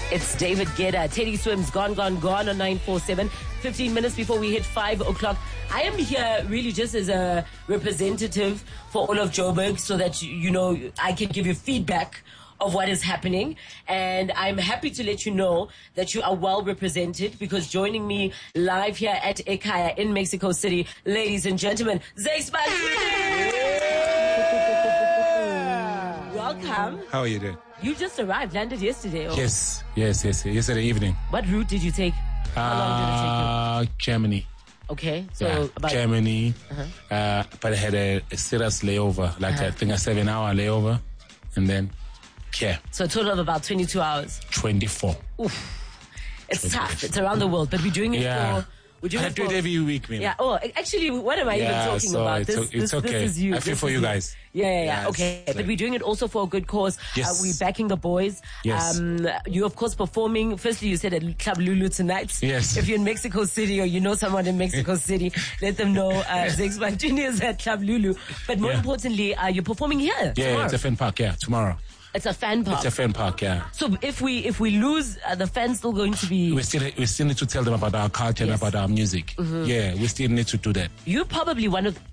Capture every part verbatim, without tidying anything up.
It's David Guetta. Teddy Swims, Gone, Gone, Gone on nine four seven. fifteen minutes before we hit five o'clock. I am here really just as a representative for all of Joburg so that, you know, I can give you feedback of what is happening. And I'm happy to let you know that you are well represented because joining me live here at Ekaya in Mexico City, ladies and gentlemen, Zakes Welcome. How are you doing? You just arrived, landed yesterday. Or? Yes, yes, yes, yesterday evening. What route did you take? How uh, long did it take you? Germany. Okay, so yeah, about Germany. Uh-huh. Uh, but I had a, a serious layover, like Uh-huh. I think a seven-hour layover, and then yeah. So a total of about twenty-two hours. twenty-four. Oof, it's tough. It's around the world, but we're doing it yeah. for. We're doing I it do for, it every week, man. Yeah. Oh, actually, what am I yeah, even talking so about? It's, This, it's this, okay. this is you. I feel This for is you guys. Yeah, yeah, yeah. Yeah, okay, it's but we're doing it also for a good cause. Yes. Uh, we're backing the boys. Yes. Um, you, of course, performing. Firstly, you said at Club Lulu tonight. Yes. If you're in Mexico City or you know someone in Mexico City, let them know. Uh, Zakes Junior is at Club Lulu. But more Yeah. importantly, uh, you're performing here. Yeah, tomorrow. it's a fan park. Yeah, tomorrow. It's a fan park. It's a fan park. Yeah. So if we if we lose, uh, the fans still going to be. We still we still need to tell them about our culture Yes. and about our music. Mm-hmm. Yeah, we still need to do that. You're probably one of.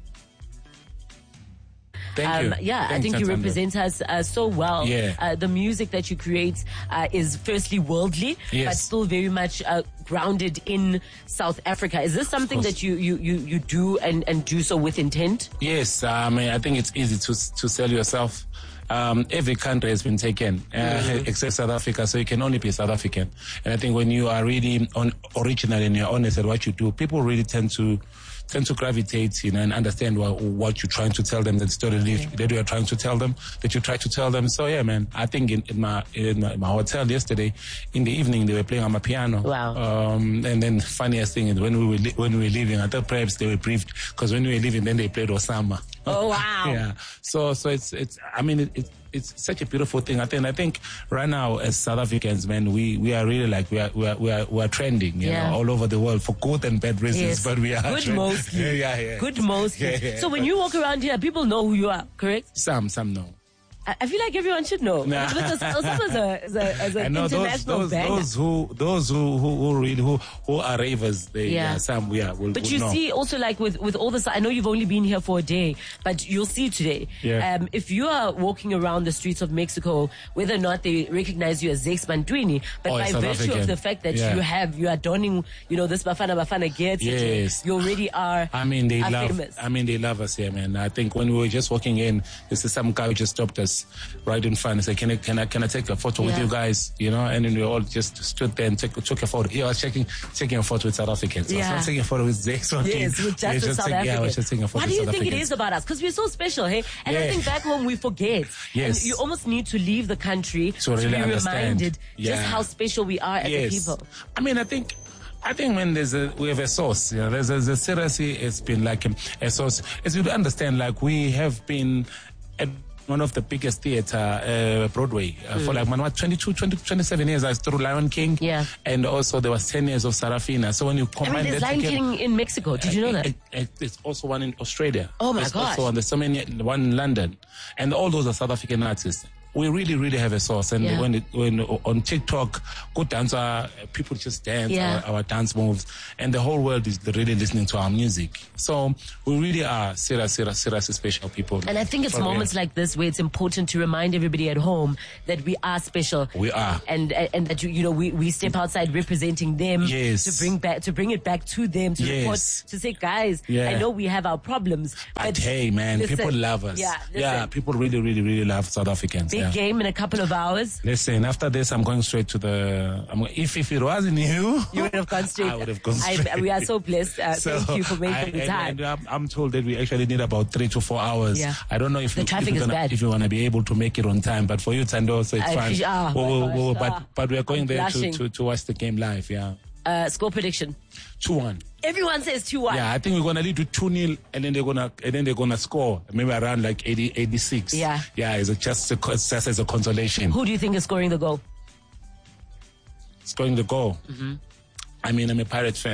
Thank Um, you. yeah, I Thanks, think you Santando. represent us uh, so well. Yeah. Uh, the music that you create uh, is firstly worldly, Yes. but still very much uh, grounded in South Africa. Is this something course. that you, you, you, you do and, and do so with intent? Yes, I mean, I think it's easy to to sell yourself. Um, every country has been taken, uh, Mm-hmm. except South Africa, so you can only be South African. And I think when you are really on, original and you're honest at what you do, people really tend to tend to gravitate, you know, and understand what, what you're trying to tell them, the story Yeah. that you are trying to tell them, that you try to tell them. So yeah, man, I think in, in my in my, my hotel yesterday, in the evening, they were playing on my piano. Wow. Um, and then funniest thing is when we were li- when we were leaving, I thought perhaps they were briefed because when we were leaving, then they played Osama. Oh, wow. Yeah. So, so it's, it's, I mean, it, it, it's such a beautiful thing. I think, I think right now as South Africans, man, we, we are really like, we are, we are, we are, we are trending, you Yeah. know, all over the world for good and bad reasons, Yes. but we are. Good trend- mostly. Yeah, yeah, yeah. Good mostly. Yeah, yeah. So when you walk around here, people know who you are, correct? Some, some know. I, I feel like everyone should know. Nah. Because Osama is a, is a, is I an know those, international those, banger. those who, those who, who, who really, who, who are ravers, they, Yeah. yeah, some, yeah, will, But will you know. see also like with, with all this, I know you've only been here for a day, but you'll see today. Yeah. Um, if you are walking around the streets of Mexico, whether or not they recognize you as Zakes Mantwini, but Oh, by South virtue African. of the fact that Yeah. you have, you are donning, you know, this Bafana Bafana gear today, Yes. you already are, I mean, they are love. famous. I mean, they love us here, man. I think when we were just walking in, this is some guy who just stopped us right in front and said, "Can I, can I, can I take a photo with Yeah. you guys?" You know, and then we all just stood there and took, took a photo. Yeah, I was checking, taking a photo with South Africans. So Yeah. I was not taking a photo with Zakes. on Yes, team. with just Yeah, the South take- Yeah, I was Africans. just taking a photo What do with you South think it Africans. is about us? Because we're so special, hey? And I Yeah. think back home we forget. Yes. And you almost need to leave the country To to, really be understand. reminded Yeah. just how special we are as a Yes. people. I mean, I think, I think when there's a, we have a source, you know, there's a, the seriously, it's been like a, a source. As you understand, like we have been at one of the biggest theater, uh, Broadway, uh, for like, man, what, twenty-two, twenty, twenty-seven years, I was through Lion King. Yeah. And also there was ten years of Sarafina. So when you I combine mean, there's that Lion together- King in Mexico. Did you know that? It- it- There's also one in Australia. Oh my There's gosh. also one, there's so many, one in London. And all those are South African artists. We really, really have a source. And Yeah. when it, when on TikTok, good dancer, people just dance Yeah. our, our dance moves. And the whole world is really listening to our music. So we really are serious, serious, serious special people. And I think it's For real. moments like this where it's important to remind everybody at home that we are special. We are. And and that you you know we, we step outside representing them. Yes. To bring back to bring it back to them to report Yes. to say, guys, Yeah. I know we have our problems, But hey, man, listen, people love us. Yeah, yeah, listen. people really, really, really love South Africans. Big yeah. game in a couple of hours. Listen, after this, I'm going straight to the. I'm, if if it wasn't you, You would have gone straight. I would have gone I- straight. we are so blessed. Uh, So thank you for making I, the and- time. and I'm, I'm told that we actually need about three to four hours. Yeah. I don't know if The you, traffic if, is you're gonna, bad. if you want to be able to make it on time. But for you, Tando, so it's I fine. appreciate- ah, We'll- my we'll- gosh. we'll- Ah. but but we're going I'm there to, blushing. to, to watch the game live. Yeah, Uh, score prediction. two one. Everyone says two one. Yeah, I think we're gonna lead to two nil, and then they're gonna and then they're gonna score maybe around like eighty, eighty-six. Yeah. yeah. It's a, just a, it's just as a consolation. Who do you think is scoring the goal? Scoring the goal. Mm-hmm. I mean, I'm a Pirate fan.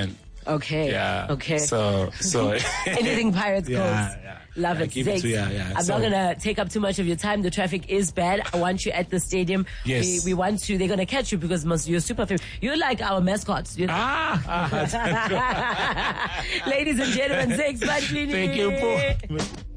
Okay. Yeah. Okay. So, so. Anything Pirates Yeah, goes. yeah. Love Yeah, it. keep it to- yeah, yeah. I'm So- not going to take up too much of your time. The traffic is bad. I want you at the stadium. Yes. We, we want to, they're going to catch you because most, you're super famous. You're like our mascots. You know? Ah! Ladies and gentlemen, Zakes Mantini. Thank you, Paul.